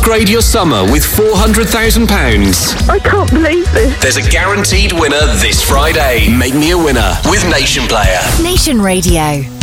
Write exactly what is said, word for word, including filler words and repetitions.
Upgrade your summer with four hundred thousand pounds. I can't believe this. There's a guaranteed winner this Friday. Make me a winner with Nation Player. Nation Radio.